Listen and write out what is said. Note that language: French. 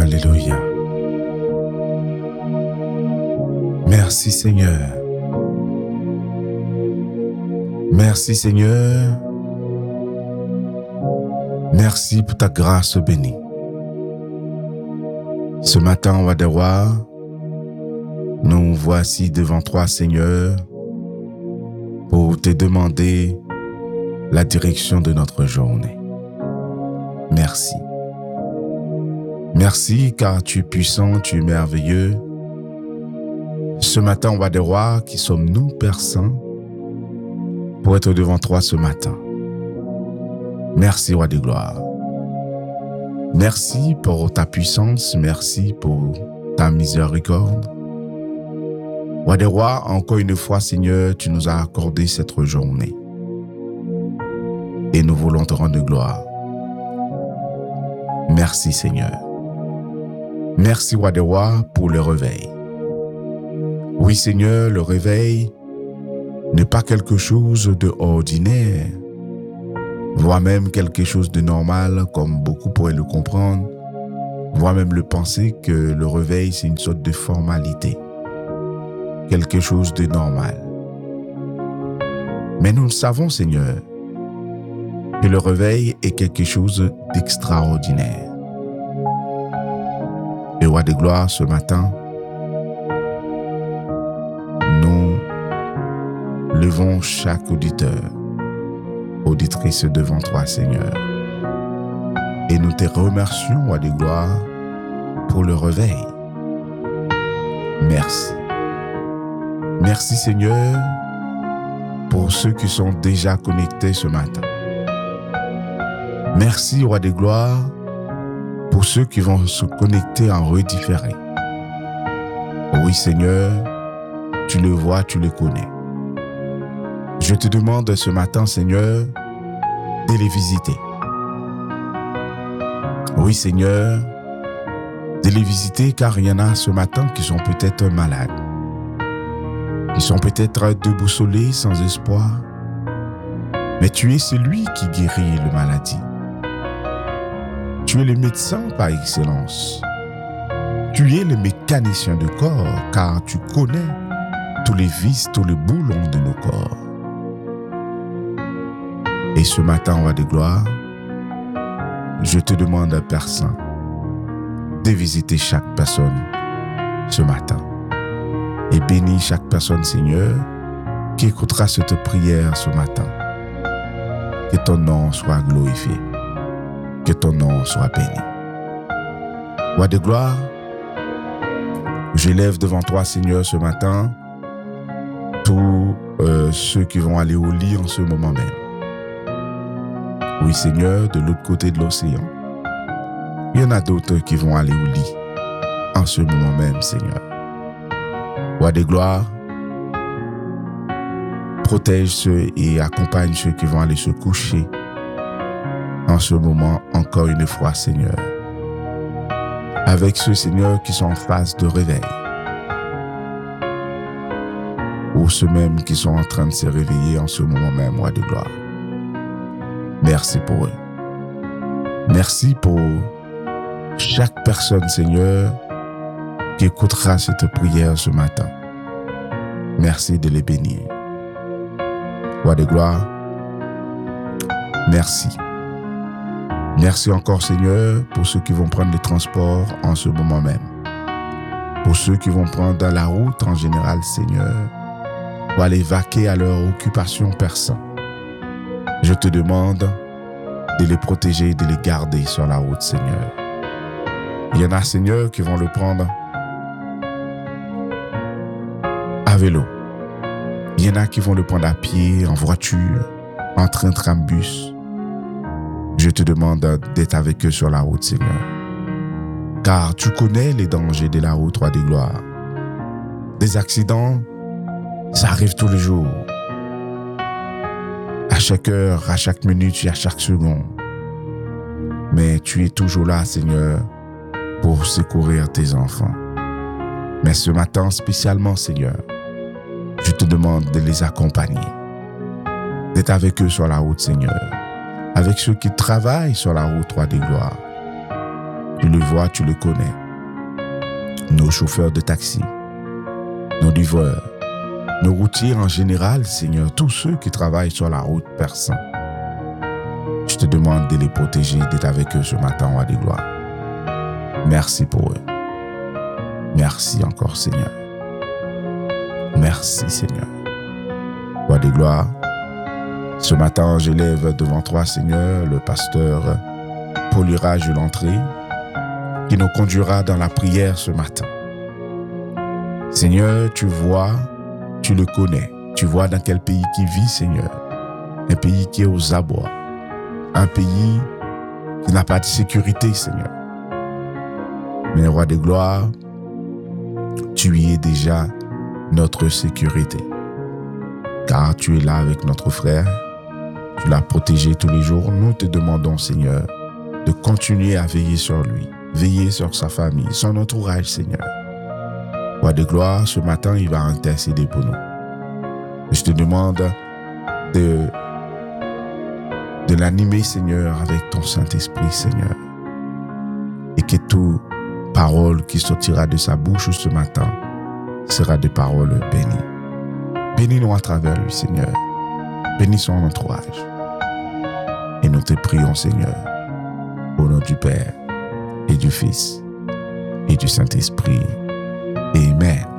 Alléluia. Merci Seigneur. Merci Seigneur. Merci pour ta grâce bénie. Ce matin, on va devoir, nous voici devant toi Seigneur pour te demander la direction de notre journée. Merci. Merci car tu es puissant, tu es merveilleux. Ce matin, on va devoir, qui sommes-nous, Père Saint, pour être devant toi ce matin. Merci, Roi de gloire. Merci pour ta puissance, merci pour ta miséricorde. Roi des rois, encore une fois, Seigneur, tu nous as accordé cette journée. Et nous voulons te rendre gloire. Merci, Seigneur. Merci, Roi des rois, pour le réveil. Oui, Seigneur, le réveil n'est pas quelque chose d'ordinaire, voire même quelque chose de normal, comme beaucoup pourraient le comprendre, voire même le penser que le réveil, c'est une sorte de formalité, quelque chose de normal. Mais nous savons, Seigneur, que le réveil est quelque chose d'extraordinaire. Et Roi de gloire, ce matin, nous levons chaque auditeur, auditrice devant toi, Seigneur. Et nous te remercions, Roi de gloire, pour le réveil. Merci. Merci, Seigneur, pour ceux qui sont déjà connectés ce matin. Merci, Roi de gloire, pour ceux qui vont se connecter en redifféré. Oui, Seigneur, tu le vois, tu le connais. Je te demande ce matin, Seigneur, de les visiter. Oui, Seigneur, de les visiter car il y en a ce matin qui sont peut-être malades, qui sont peut-être déboussolés, sans espoir. Mais tu es celui qui guérit la maladie. Tu es le médecin par excellence. Tu es le mécanicien de corps car tu connais tous les vices, tous les boulons de nos corps. Et ce matin, Roi de gloire, je te demande, Père Saint, de visiter chaque personne ce matin. Et bénis chaque personne, Seigneur, qui écoutera cette prière ce matin. Que ton nom soit glorifié. Que ton nom soit béni. Roi de gloire, j'élève devant toi, Seigneur, ce matin, tous ceux qui vont aller au lit en ce moment même. Oui, Seigneur, de l'autre côté de l'océan, il y en a d'autres qui vont aller au lit en ce moment même, Seigneur. Roi de gloire, protège ceux et accompagne ceux qui vont aller se coucher en ce moment, encore une fois, Seigneur. Avec ceux, Seigneur, qui sont en phase de réveil, ou ceux même qui sont en train de se réveiller en ce moment même, Roi de gloire. Merci pour eux. Merci pour chaque personne, Seigneur, qui écoutera cette prière ce matin. Merci de les bénir. Roi de gloire, merci. Merci encore, Seigneur, pour ceux qui vont prendre les transports en ce moment même. Pour ceux qui vont prendre la route en général, Seigneur, pour aller vaquer à leur occupation, Père Saint. Je te demande de les protéger, de les garder sur la route, Seigneur. Il y en a, Seigneur, qui vont le prendre à vélo. Il y en a qui vont le prendre à pied, en voiture, en train, trambus. Je te demande d'être avec eux sur la route, Seigneur. Car tu connais les dangers de la route, Roi de gloire. Des accidents, ça arrive tous les jours. À chaque heure, à chaque minute et à chaque seconde. Mais tu es toujours là, Seigneur, pour secourir tes enfants. Mais ce matin, spécialement, Seigneur, je te demande de les accompagner, d'être avec eux sur la route, Seigneur, avec ceux qui travaillent sur la route, Roi des gloires. Tu le vois, tu le connais. Nos chauffeurs de taxi, nos livreurs, nos routiers en général, Seigneur, tous ceux qui travaillent sur la route perçant. Je te demande de les protéger, d'être avec eux ce matin, roi des gloires. Merci pour eux. Merci encore, Seigneur. Merci, Seigneur. Roi des gloires, ce matin, j'élève devant toi, Seigneur, le pasteur Paul-Irage de l'entrée, qui nous conduira dans la prière ce matin. Seigneur, tu vois, tu le connais. Tu vois dans quel pays il vit, Seigneur. Un pays qui est aux abois. Un pays qui n'a pas de sécurité, Seigneur. Mais roi de gloire, tu y es déjà notre sécurité. Car tu es là avec notre frère. Tu l'as protégé tous les jours. Nous te demandons, Seigneur, de continuer à veiller sur lui. Veiller sur sa famille, son entourage, Seigneur. Roi de gloire, ce matin, il va intercéder pour nous. Je te demande de l'animer, Seigneur, avec ton Saint-Esprit, Seigneur. Et que toute parole qui sortira de sa bouche ce matin sera des paroles bénies. Bénis-nous à travers lui, Seigneur. Bénis son entourage. Et nous te prions, Seigneur, au nom du Père et du Fils et du Saint-Esprit. Amen.